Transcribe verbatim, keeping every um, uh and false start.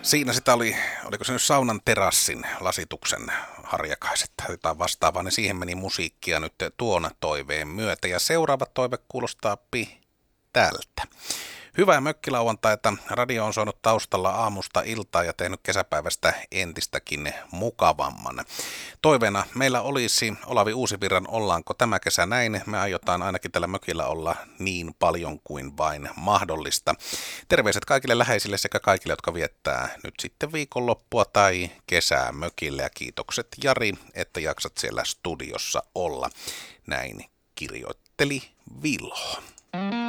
Siinä sitä oli, oliko se nyt saunan terassin lasituksen harjakaiset tai jotain vastaavaa, niin siihen meni musiikkia nyt tuon toiveen myötä. Ja seuraava toive kuulostaa pi tältä. Hyvää mökkilauantaita. Radio on soinut taustalla aamusta iltaa ja tehnyt kesäpäivästä entistäkin mukavamman. Toiveena meillä olisi Olavi Uusivirran Ollaanko tämä kesä näin? Me aiotaan ainakin tällä mökillä olla niin paljon kuin vain mahdollista. Terveiset kaikille läheisille sekä kaikille, jotka viettää nyt sitten viikonloppua tai kesää mökillä. Ja kiitokset Jari, että jaksat siellä studiossa olla. Näin kirjoitteli Vilho.